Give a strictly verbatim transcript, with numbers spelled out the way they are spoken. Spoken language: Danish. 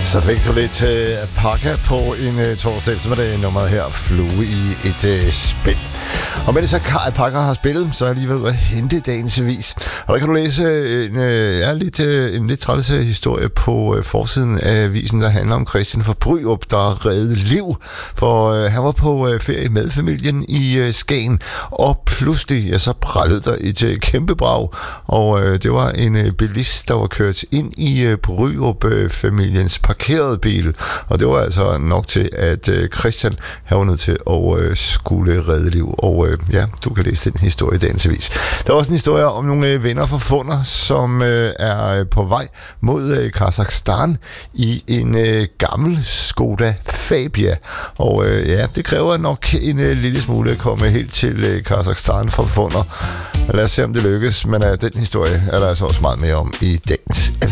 Så fik du lidt uh, Pakker på en uh, torsdag, så var det nummeret her, Flue i et uh, spil. Og mens så Pakker har spillet, så er jeg lige ved at hente dagens avis. Og der kan du læse en, uh, ja, lidt, uh, en lidt træls historie på uh, forsiden af avisen, der handler om Christian fra Bryrup, der reddede liv. For uh, han var på uh, ferie med familien i uh, Skagen, og pludselig ja, så prallede der et uh, kæmpe brag. Og uh, det var en uh, bilist, der var kørt ind i uh, Bryrup-familiens uh, parkerede bil. Og det var altså nok til, at uh, Christian var nødt til at uh, skulle redde liv. Og uh, ja, du kan læse den historie i dagens avis. Der er også en historie om nogle uh, venner fra Funder, som uh, er på vej mod uh, Kazakhstan i en uh, gammel Skoda Fabia. Og uh, ja, det kræver nok en uh, lille smule at komme helt til uh, Kazakhstan fra Funder. Lad os se, om det lykkes, men uh, den historie er der altså også meget mere om i dagens avis.